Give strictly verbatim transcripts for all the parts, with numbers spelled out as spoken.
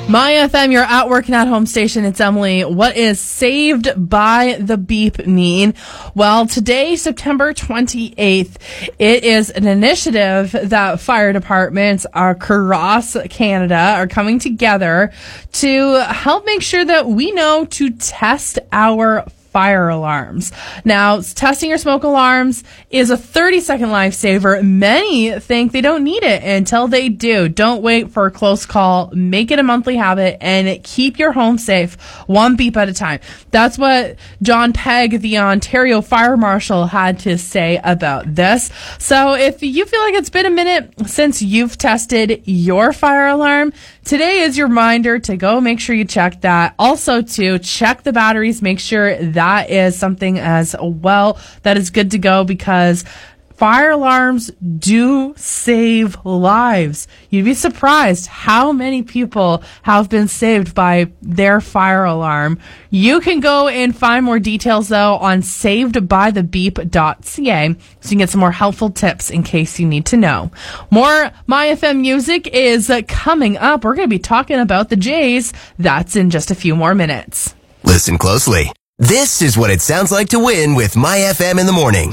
My F M, you're at work and at home station. It's Emily. What is Saved by the Beep mean? Well, today, September twenty-eighth, it is an initiative that fire departments across Canada are coming together to help make sure that we know to test our fire alarms. Now, testing your smoke alarms is a thirty second lifesaver. Many think they don't need it until they do. Don't wait for a close call. Make it a monthly habit and keep your home safe one beep at a time. That's what John Pegg, the Ontario Fire Marshal, had to say about this. So if you feel like it's been a minute since you've tested your fire alarm, today is your reminder to go make sure you check that. Also to check the batteries, make sure that That is something as well that is good to go, because fire alarms do save lives. You'd be surprised how many people have been saved by their fire alarm. You can go and find more details, though, on saved by the beep dot c a, so you can get some more helpful tips in case you need to know. More My F M music is coming up. We're going to be talking about the Jays. That's in just a few more minutes. Listen closely. This is what it sounds like to win with My F M in the morning.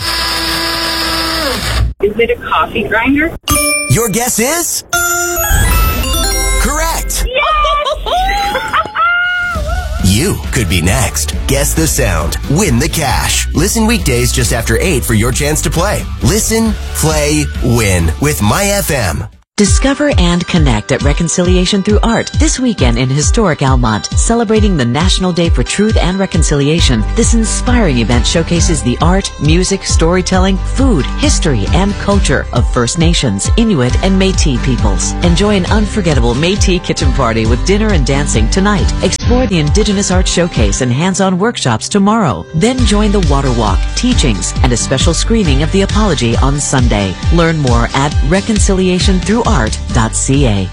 Is it a coffee grinder? Your guess is? Correct! Yes! You could be next. Guess the sound. Win the cash. Listen weekdays just after eight for your chance to play. Listen, play, win with My F M. Discover and connect at Reconciliation Through Art this weekend in historic Almont. Celebrating the National Day for Truth and Reconciliation, this inspiring event showcases the art, music, storytelling, food, history, and culture of First Nations, Inuit, and Métis peoples. Enjoy an unforgettable Métis kitchen party with dinner and dancing tonight. Explore the Indigenous Art Showcase and hands-on workshops tomorrow. Then join the Water Walk, teachings, and a special screening of The Apology on Sunday. Learn more at reconciliation through art dot c a.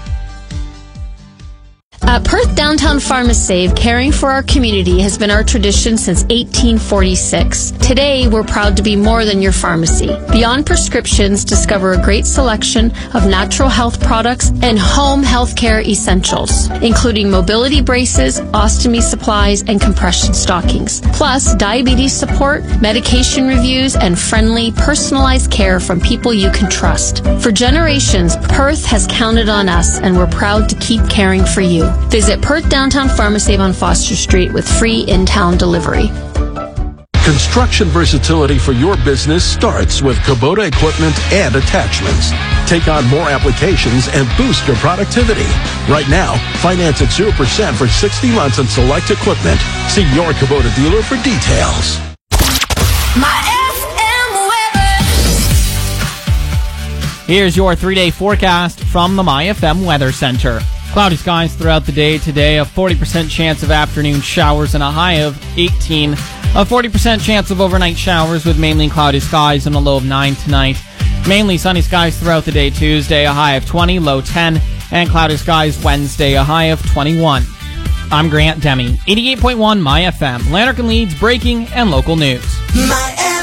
At Perth Downtown PharmaSave, caring for our community has been our tradition since eighteen forty-six. Today, we're proud to be more than your pharmacy. Beyond prescriptions, discover a great selection of natural health products and home healthcare essentials, including mobility braces, ostomy supplies, and compression stockings. Plus, diabetes support, medication reviews, and friendly, personalized care from people you can trust. For generations, Perth has counted on us, and we're proud to keep caring for you. Visit Perth Downtown PharmaSave on Foster Street with free in-town delivery. Construction versatility for your business starts with Kubota equipment and attachments. Take on more applications and boost your productivity. Right now, finance at zero percent for sixty months on select equipment. See your Kubota dealer for details. My F M weather. Here's your three-day forecast from the My F M Weather Center. Cloudy skies throughout the day today, a forty percent chance of afternoon showers and a high of eighteen. A forty percent chance of overnight showers with mainly cloudy skies and a low of nine tonight. Mainly sunny skies throughout the day Tuesday, a high of twenty, low ten. And cloudy skies Wednesday, a high of twenty-one. I'm Grant Demi, eighty-eight point one My F M. Lanark and Leeds breaking and local news. My F M.